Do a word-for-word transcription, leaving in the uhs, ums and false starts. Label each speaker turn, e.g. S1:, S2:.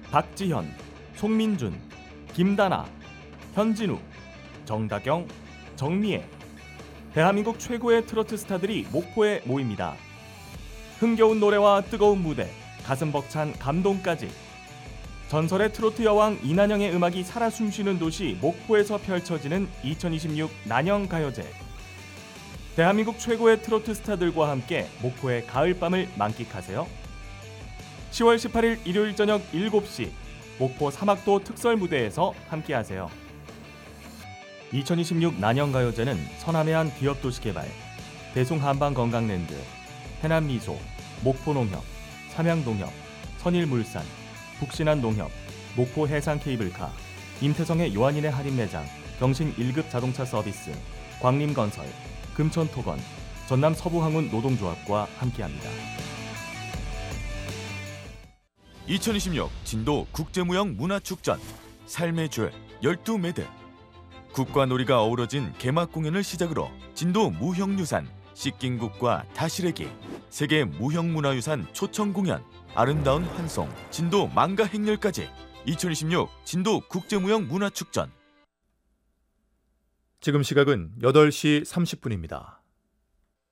S1: 박지현, 송민준, 김다나, 현진우, 정다경, 정미애. 대한민국 최고의 트로트 스타들이 목포에 모입니다. 흥겨운 노래와 뜨거운 무대, 가슴 벅찬 감동까지. 전설의 트로트 여왕 이난영의 음악이 살아 숨쉬는 도시 목포에서 펼쳐지는 이천이십육 난영가요제. 대한민국 최고의 트로트 스타들과 함께 목포의 가을밤을 만끽하세요. 시월 십팔일 일요일 저녁 일곱 시 목포 사막도 특설 무대에서 함께하세요. 이천이십육 난영가요제는 서남해안 기업도시개발, 대송한방건강랜드, 해남미소, 목포농협, 삼양농협, 선일물산, 북신한농협, 목포해상케이블카, 임태성의 요한인의 할인매장, 경신 일 급 자동차 서비스, 광림건설, 금천토건, 전남 서부항운 노동조합과 함께합니다.
S2: 이천이십육 진도 국제무형 문화축전 삶의 줄 열두 매듭. 국과 놀이가 어우러진 개막 공연을 시작으로 진도 무형유산, 씻긴국과 다시래기, 세계 무형문화유산 초청 공연, 아름다운 환송, 진도 망가 행렬까지 이천이십육 진도 국제무형 문화축전.
S3: 지금 시각은 여덟 시 삼십 분입니다.